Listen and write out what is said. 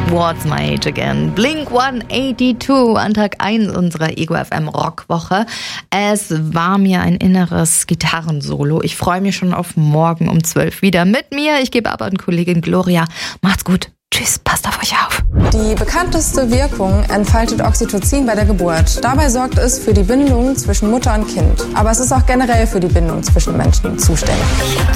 What's My Age Again? Blink 182 an Tag 1 unserer Ego FM Rockwoche. Es war mir ein inneres Gitarrensolo. Ich freue mich schon auf morgen um 12 wieder mit mir. Ich gebe ab an Kollegin Gloria. Macht's gut. Tschüss, passt auf euch auf. Die bekannteste Wirkung entfaltet Oxytocin bei der Geburt. Dabei sorgt es für die Bindung zwischen Mutter und Kind. Aber es ist auch generell für die Bindung zwischen Menschen zuständig.